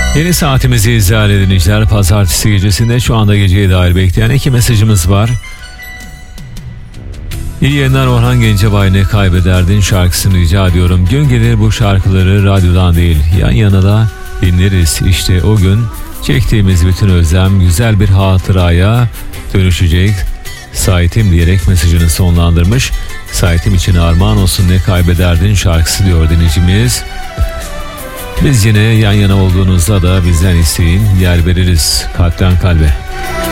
Yeni saatimizi izleyen dinleyiciler, pazartesi gecesinde şu anda geceye dair bekleyen 2 mesajımız var. İyi yayınlar Orhan Gencebay, ne kaybederdin şarkısını rica ediyorum. Gün gelir bu şarkıları radyodan değil yan yana da dinleriz. İşte o gün çektiğimiz bütün özlem güzel bir hatıraya dönüşecek. Sait'im diyerek mesajını sonlandırmış. Sait'im için armağan olsun ne kaybederdin şarkısı diyor dinleyicimiz. Biz yine yan yana olduğunuzda da bizden isteyin, yer veririz kalpten kalbe.